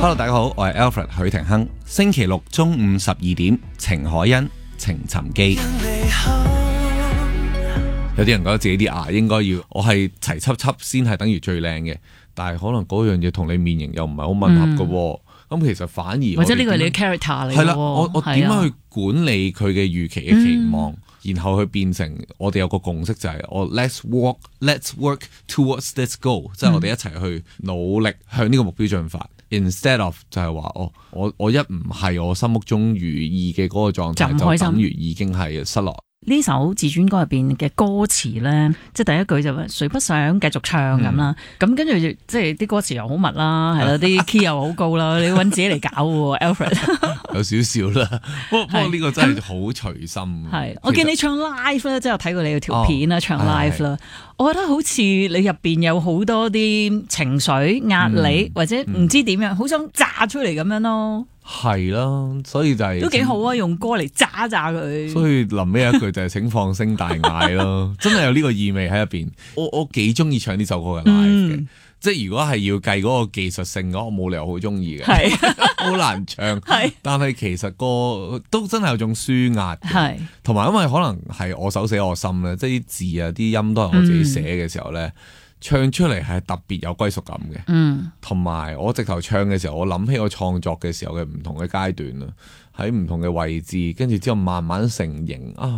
Hello， 大家好，我係 Alfred 許廷鏗。星期六中午12點，程海欣情尋機。有啲人覺得自己啲牙應該要，我係齊輯輯先係等於最靚嘅，但係可能嗰樣嘢同你面型又唔係好吻合嘅。咁其實反而或者呢個係你嘅 character 嚟嘅。 係啦，我點樣去管理佢嘅預期嘅期望，然後去變成我哋有個共識就係let's work towards this goal，即係我哋一齊去努力向呢個目標進發。Instead of 就係話我一唔係我心目中如意嘅嗰個狀態，就等於已經係失落。 呢首自傳歌入邊嘅歌詞咧，即係第一句就話誰不想繼續唱咁啦，咁跟住即係啲歌詞又好密啦，係啦，啲 key 又好高啦，你要揾自己嚟搞喎 ，Alfred 有少少啦，不過呢個真係好隨心。 係，我見你唱 live 咧，即係睇過你條片啦，唱 live 啦，我覺得好似你入邊有好多啲情緒壓力，或者唔知點樣，好想炸出嚟咁樣咯。 係啦，所以就係、 都幾好啊！用歌嚟炸佢， 所以臨尾一句就係請放聲大嗌咯，真係有呢個意味喺入邊。我幾中意唱呢首歌嘅 live 嘅，即係如果係要計嗰個技術性嘅，我冇理由好中意嘅，係好難唱。係，但係其實歌都真係有種舒壓，係，同埋因為可能係我手寫我心咧，即係啲字啊、啲音都係我自己寫嘅時候咧。唱出嚟係特別有歸屬感嘅，同埋我直頭唱嘅時候，我諗起我創作嘅時候嘅唔同嘅階段啦，喺唔同嘅位置，跟住之後慢慢成型啊。